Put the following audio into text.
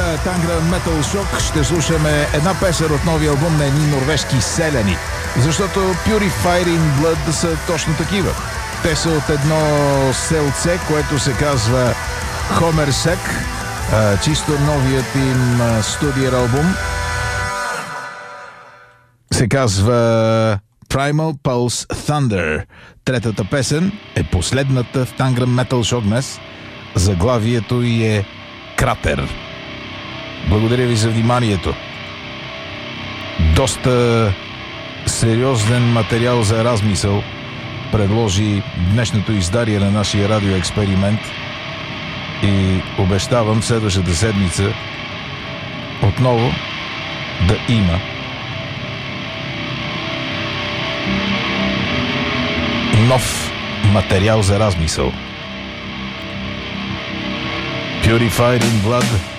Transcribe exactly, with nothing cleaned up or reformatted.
е Tangram Metal Shock. Ще слушаме една песен от новия албум на едни норвежки селяни. Защото Purified in Blood са точно такива. Те са от едно селце, което се казва Хомерсек. Чисто новият им студиен албум се казва Primal Pulse Thunder. Третата песен е последната в Tangram Metal Shock днес. Заглавието й е Кратер. Благодаря ви за вниманието. Доста сериозен материал за размисъл предложи днешното издание на нашия радиоексперимент и обещавам следващата седмица отново да има нов материал за размисъл. Purified in Blood